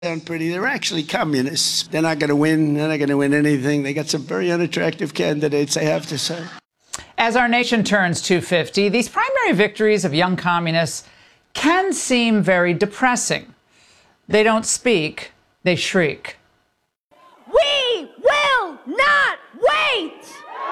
Sound pretty. They're actually communists. They're not going to win. They're not going to win anything. They got some very unattractive candidates, I have to say. As our nation turns 250, these primary victories of young communists can seem very depressing. They don't speak, they shriek. We will not wait!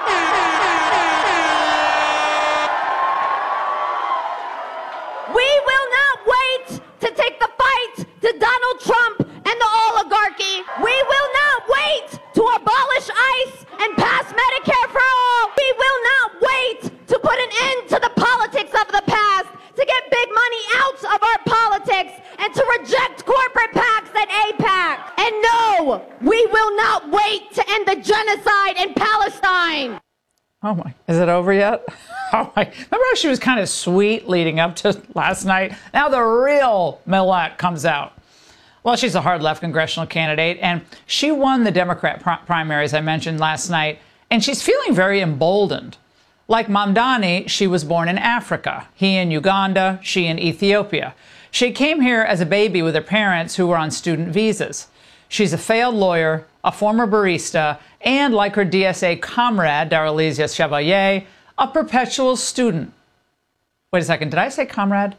We will not wait to take the fight to Donald Trump and the oligarchy. We will not wait to abolish ICE and pass Medicare for all. We will not wait to put an end to the politics of the past, to get big money out of our politics, and to reject corporate PACs and AIPAC. And no, we will not wait to end the genocide in Palestine. Oh my, is it over yet? Oh my, remember how she was kind of sweet leading up to last night? Now the real Millett comes out. Well, she's a hard left congressional candidate, and she won the Democrat primaries I mentioned last night, and she's feeling very emboldened. Like Mamdani, she was born in Africa. He in Uganda, she in Ethiopia. She came here as a baby with her parents who were on student visas. She's a failed lawyer, a former barista, and like her DSA comrade, Daraliza Chevalier, a perpetual student. Wait a second, did I say comrade?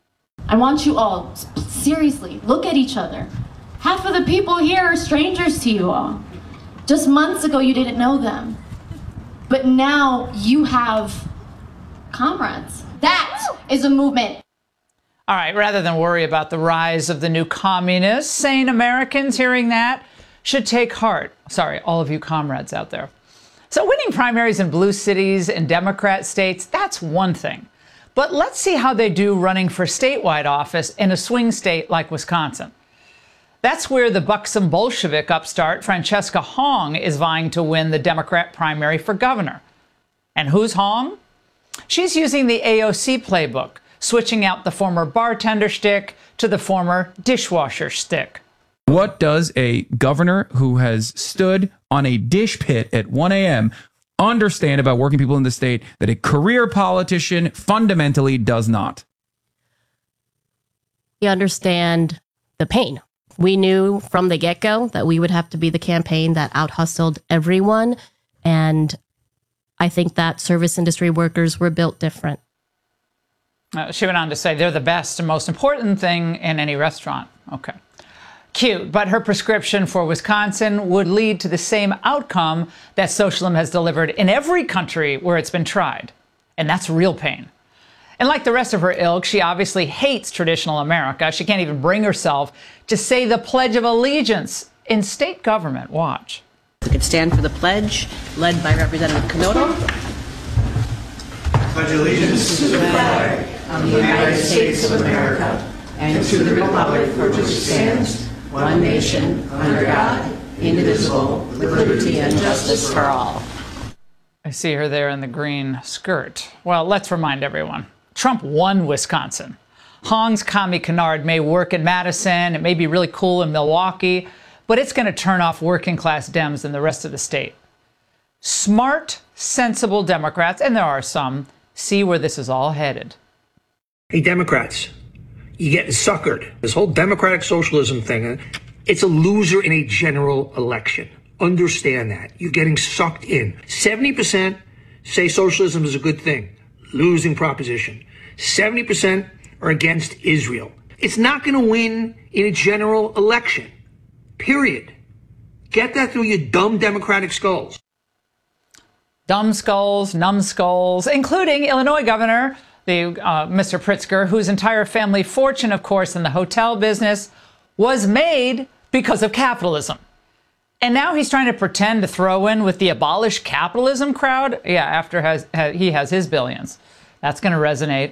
I want you all, seriously, look at each other. Half of the people here are strangers to you all. Just months ago, you didn't know them. But now you have comrades. That is a movement. All right, rather than worry about the rise of the new communists, sane Americans hearing that should take heart. Sorry, all of you comrades out there. So winning primaries in blue cities and Democrat states, that's one thing. But let's see how they do running for statewide office in a swing state like Wisconsin. That's where the buxom Bolshevik upstart Francesca Hong is vying to win the Democrat primary for governor. And who's Hong? She's using the AOC playbook, switching out the former bartender shtick to the former dishwasher shtick. What does a governor who has stood on a dish pit at 1 a.m. understand about working people in the state that a career politician fundamentally does not? We understand the pain. We knew from the get-go that we would have to be the campaign that out-hustled everyone. And I think that service industry workers were built different. She went on to say they're the best and most important thing in any restaurant. Okay. Cute, but her prescription for Wisconsin would lead to the same outcome that socialism has delivered in every country where it's been tried. And that's real pain. And like the rest of her ilk, she obviously hates traditional America. She can't even bring herself to say the Pledge of Allegiance in state government. Watch. We could stand for the pledge, led by Representative Canoto. Pledge allegiance to the flag of the United States of America and to the republic for which it stands, one nation, under God, indivisible, with liberty and justice for all. I see her there in the green skirt. Well, let's remind everyone. Trump won Wisconsin. Hong's commie canard may work in Madison, it may be really cool in Milwaukee, but it's going to turn off working-class Dems in the rest of the state. Smart, sensible Democrats, and there are some, see where this is all headed. Hey, Democrats, you're getting suckered. This whole democratic socialism thing, it's a loser in a general election. Understand that. You're getting sucked in. 70% say socialism is a good thing. Losing proposition. 70% are against Israel. It's not going to win in a general election. Period. Get that through your dumb democratic skulls. Dumb skulls, numbskulls, including Illinois Governor Mr. Pritzker, whose entire family fortune, of course, in the hotel business was made because of capitalism. And now he's trying to pretend to throw in with the abolish capitalism crowd. Yeah, after he has his billions. That's going to resonate.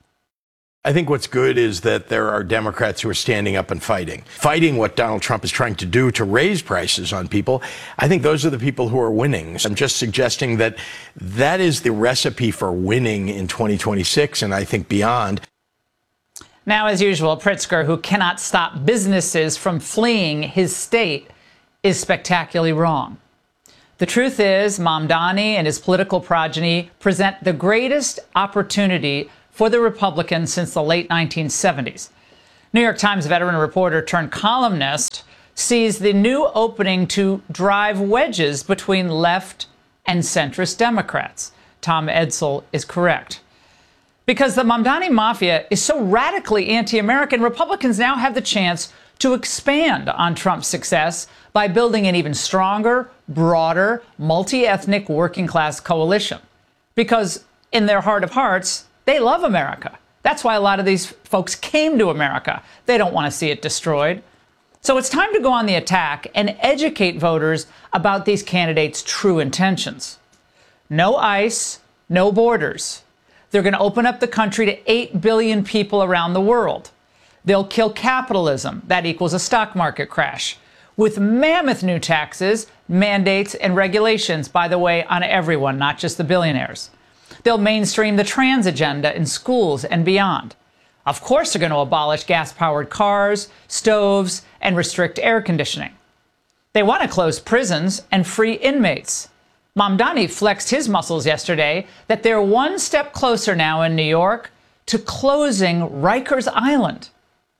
I think what's good is that there are Democrats who are standing up and fighting what Donald Trump is trying to do to raise prices on people. I think those are the people who are winning. I'm just suggesting that that is the recipe for winning in 2026 and I think beyond. Now, as usual, Pritzker, who cannot stop businesses from fleeing his state, is spectacularly wrong. The truth is, Mamdani and his political progeny present the greatest opportunity for the Republicans since the late 1970s. New York Times veteran reporter turned columnist sees the new opening to drive wedges between left and centrist Democrats. Tom Edsall is correct. Because the Mamdani Mafia is so radically anti-American, Republicans now have the chance to expand on Trump's success by building an even stronger, broader, multi-ethnic working-class coalition. Because in their heart of hearts, they love America. That's why a lot of these folks came to America. They don't want to see it destroyed. So it's time to go on the attack and educate voters about these candidates' true intentions. No ICE, no borders. They're going to open up the country to 8 billion people around the world. They'll kill capitalism. That equals a stock market crash. With mammoth new taxes, mandates, and regulations, by the way, on everyone, not just the billionaires. They'll mainstream the trans agenda in schools and beyond. Of course, they're going to abolish gas-powered cars, stoves, and restrict air conditioning. They want to close prisons and free inmates. Mamdani flexed his muscles yesterday that they're one step closer now in New York to closing Rikers Island.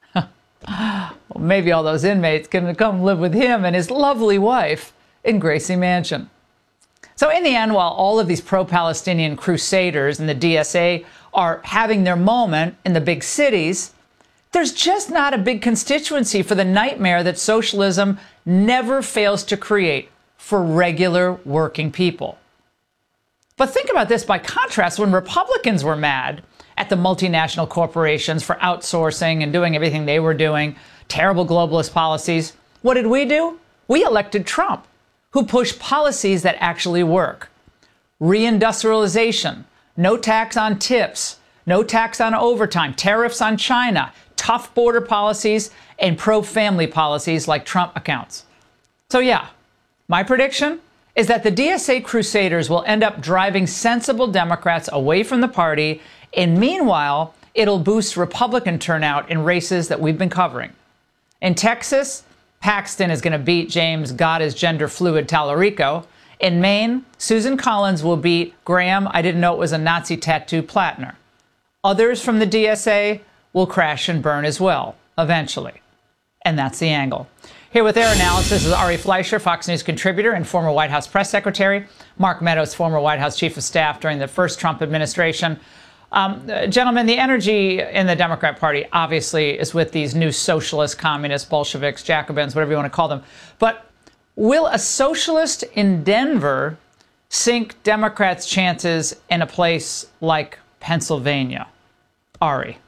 Well, maybe all those inmates can come live with him and his lovely wife in Gracie Mansion. So in the end, while all of these pro-Palestinian crusaders and the DSA are having their moment in the big cities, there's just not a big constituency for the nightmare that socialism never fails to create for regular working people. But think about this by contrast, when Republicans were mad at the multinational corporations for outsourcing and doing everything they were doing, terrible globalist policies, what did we do? We elected Trump, who pushed policies that actually work. Reindustrialization, no tax on tips, no tax on overtime, tariffs on China, tough border policies, and pro-family policies like Trump accounts. So yeah, my prediction is that the DSA crusaders will end up driving sensible Democrats away from the party, and meanwhile, it'll boost Republican turnout in races that we've been covering. In Texas, Paxton is going to beat James God is gender fluid Tallarico. In Maine, Susan Collins will beat Graham, I didn't know it was a Nazi tattoo, Plattner. Others from the DSA will crash and burn as well, eventually. And that's the angle. Here with their analysis is Ari Fleischer, Fox News contributor and former White House press secretary. Mark Meadows, former White House chief of staff during the first Trump administration. Gentlemen, the energy in the Democrat Party obviously is with these new socialists, communists, Bolsheviks, Jacobins, whatever you want to call them. But will a socialist in Denver sink Democrats' chances in a place like Pennsylvania? Ari.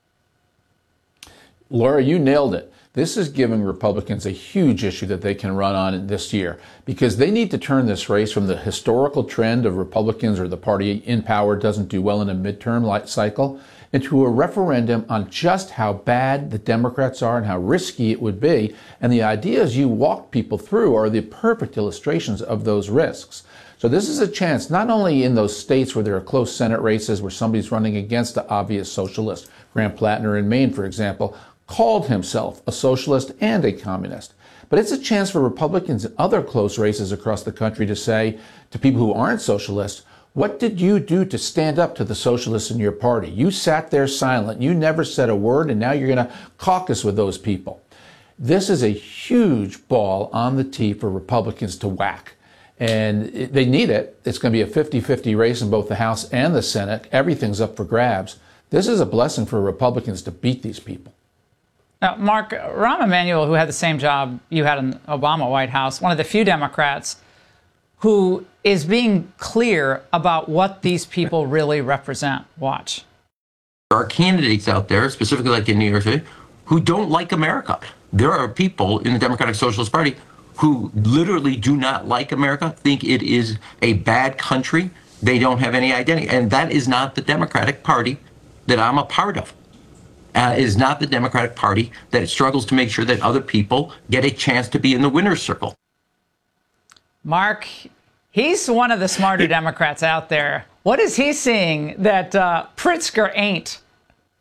Laura, you nailed it. This is giving Republicans a huge issue that they can run on this year, because they need to turn this race from the historical trend of Republicans or the party in power doesn't do well in a midterm cycle into a referendum on just how bad the Democrats are and how risky it would be. And the ideas you walk people through are the perfect illustrations of those risks. So this is a chance, not only in those states where there are close Senate races where somebody's running against the obvious socialist, Graham Plattner in Maine, for example, called himself a socialist and a communist. But it's a chance for Republicans in other close races across the country to say to people who aren't socialists, what did you do to stand up to the socialists in your party? You sat there silent. You never said a word, and now you're going to caucus with those people. This is a huge ball on the tee for Republicans to whack. And they need it. It's going to be a 50-50 race in both the House and the Senate. Everything's up for grabs. This is a blessing for Republicans to beat these people. Now, Mark, Rahm Emanuel, who had the same job you had in the Obama White House, one of the few Democrats who is being clear about what these people really represent. Watch. There are candidates out there, specifically like in New York City, who don't like America. There are people in the Democratic Socialist Party who literally do not like America, think it is a bad country. They don't have any identity. And that is not the Democratic Party that I'm a part of. Is not the Democratic Party that struggles to make sure that other people get a chance to be in the winner's circle. Mark, he's one of the smarter Democrats out there. What is he seeing that Pritzker ain't?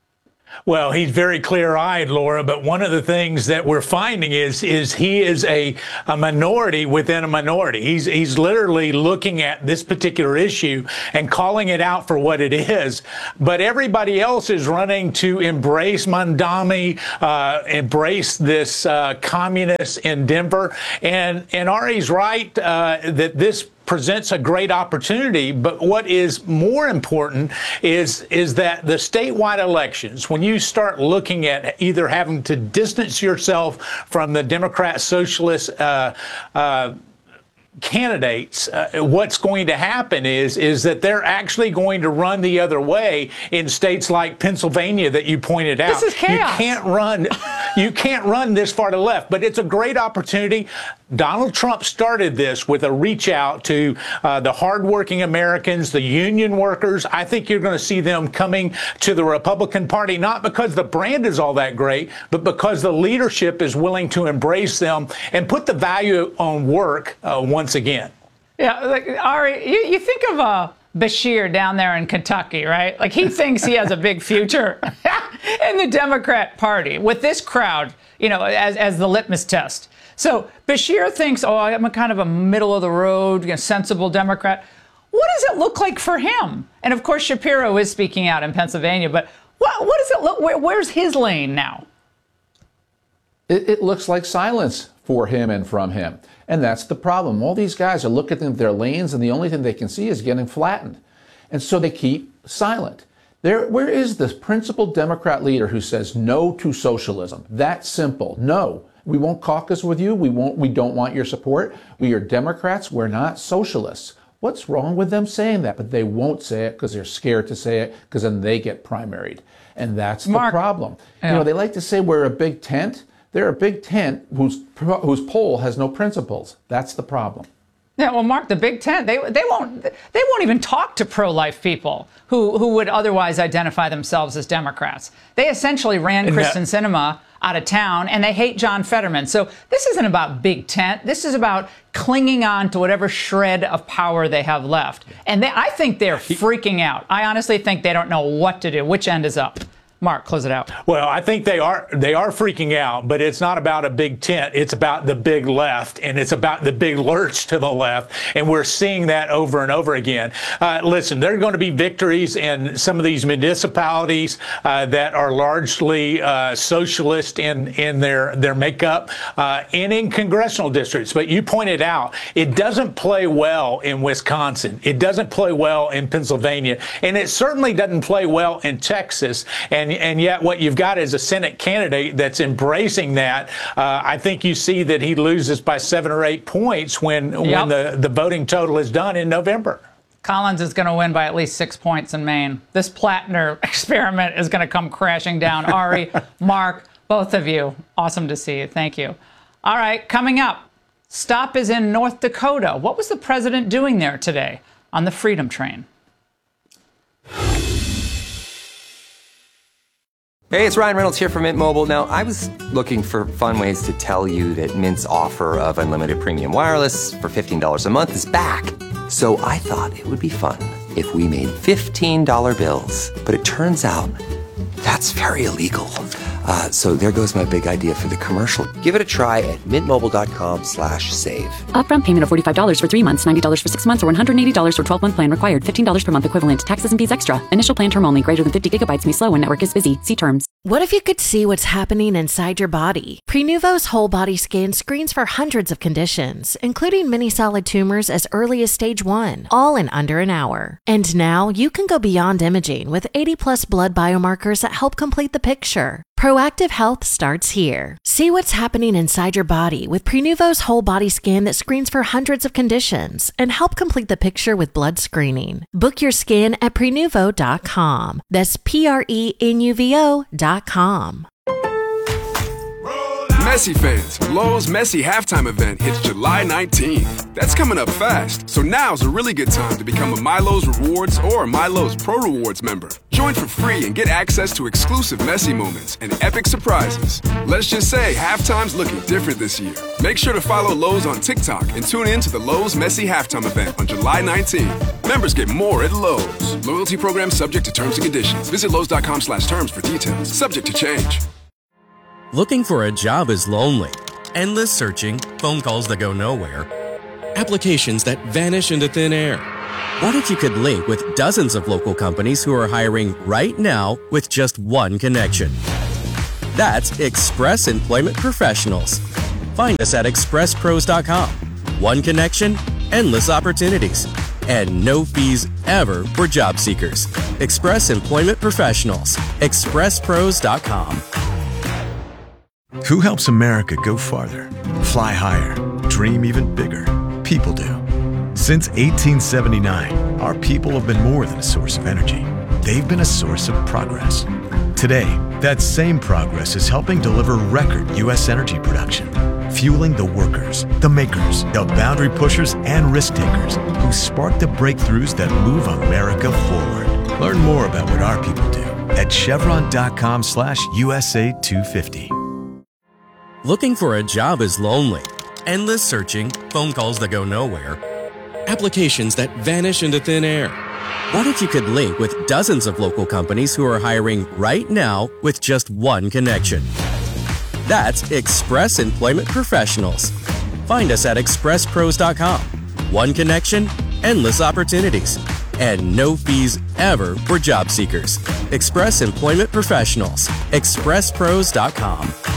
Well, he's very clear-eyed, Laura, but one of the things that we're finding is he is a minority within a minority. He's literally looking at this particular issue and calling it out for what it is. But everybody else is running to embrace Mamdani, embrace this communist in Denver. And Ari's right that this presents a great opportunity, but what is more important is that the statewide elections, when you start looking at either having to distance yourself from the Democrat Socialist candidates, what's going to happen is that they're actually going to run the other way in states like Pennsylvania that you pointed out. This is chaos. You can't run this far to the left, but it's a great opportunity. Donald Trump started this with a reach out to the hardworking Americans, the union workers. I think you're going to see them coming to the Republican Party, not because the brand is all that great, but because the leadership is willing to embrace them and put the value on work once again. Yeah, like, Ari, you think of Bashir down there in Kentucky, right? Like, he thinks he has a big future in the Democrat Party with this crowd, you know, as the litmus test. So Bashir thinks, oh, I'm a kind of a middle-of-the-road, sensible Democrat. What does it look like for him? And, of course, Shapiro is speaking out in Pennsylvania, but what does it look, where's his lane now? It looks like silence for him and from him. And that's the problem. All these guys are looking at their lanes, and the only thing they can see is getting flattened. And so they keep silent. Where is this principled Democrat leader who says no to socialism? That's simple. No. We won't caucus with you. We don't want your support. We are Democrats. We're not socialists. What's wrong with them saying that? But they won't say it because they're scared to say it, because then they get primaried. And that's the problem. Yeah. You know, they like to say we're a big tent. They're a big tent whose pole has no principles. That's the problem. Yeah, well, Mark, the Big Tent, they won't even talk to pro-life people who would otherwise identify themselves as Democrats. They essentially ran Kristen Sinema out of town, and they hate John Fetterman. So this isn't about Big Tent. This is about clinging on to whatever shred of power they have left. And I think they're freaking out. I honestly think they don't know what to do. Which end is up? Mark, close it out. Well, I think they are freaking out, but it's not about a big tent. It's about the big left, and it's about the big lurch to the left, and we're seeing that over and over again. Listen, there are going to be victories in some of these municipalities that are largely socialist in their makeup, and in congressional districts. But you pointed out, it doesn't play well in Wisconsin. It doesn't play well in Pennsylvania, and it certainly doesn't play well in Texas. And yet what you've got is a Senate candidate that's embracing that. I think you see that he loses by 7 or 8 points when the voting total is done in November. Collins is going to win by at least 6 points in Maine. This Plattner experiment is going to come crashing down. Ari, Mark, both of you, awesome to see you. Thank you. All right, coming up, stop is in North Dakota. What was the president doing there today on the Freedom Train? Hey, it's Ryan Reynolds here from Mint Mobile. Now, I was looking for fun ways to tell you that Mint's offer of unlimited premium wireless for $15 a month is back. So I thought it would be fun if we made $15 bills. But it turns out that's very illegal. So there goes my big idea for the commercial. Give it a try at mintmobile.com/save. Upfront payment of $45 for 3 months, $90 for 6 months, or $180 for 12-month plan required. $15 per month equivalent. Taxes and fees extra. Initial plan term only. Greater than 50 gigabytes may slow when network is busy. See terms. What if you could see what's happening inside your body? Prenuvo's whole body scan screens for hundreds of conditions, including many solid tumors as early as stage 1, all in under an hour. And now you can go beyond imaging with 80+ blood biomarkers that help complete the picture. Proactive health starts here. See what's happening inside your body with Prenuvo's whole body scan that screens for hundreds of conditions and help complete the picture with blood screening. Book your scan at Prenuvo.com. That's Prenuvo.com. Messi fans, Lowe's Messi halftime event hits July 19th. That's coming up fast, so now's a really good time to become a MyLowe's Rewards or a MyLowe's Pro Rewards member. Join for free and get access to exclusive Messi moments and epic surprises. Let's just say halftime's looking different this year. Make sure to follow Lowe's on TikTok and tune in to the Lowe's Messi halftime event on July 19th. Members get more at Lowe's. Loyalty program subject to terms and conditions. Visit Lowe's.com/terms for details. Subject to change. Looking for a job is lonely. Endless searching, phone calls that go nowhere, applications that vanish into thin air. What if you could link with dozens of local companies who are hiring right now with just one connection? That's Express Employment Professionals. Find us at expresspros.com. One connection, endless opportunities, and no fees ever for job seekers. Express Employment Professionals. expresspros.com. Who helps America go farther, fly higher, dream even bigger? People do. Since 1879, our people have been more than a source of energy. They've been a source of progress. Today, that same progress is helping deliver record U.S. energy production, fueling the workers, the makers, the boundary pushers, and risk takers who spark the breakthroughs that move America forward. Learn more about what our people do at chevron.com/USA250. Looking for a job is lonely. Endless searching, phone calls that go nowhere, applications that vanish into thin air. What if you could link with dozens of local companies who are hiring right now with just one connection? That's Express Employment Professionals. Find us at expresspros.com. One connection, endless opportunities, and no fees ever for job seekers. Express Employment Professionals. expresspros.com.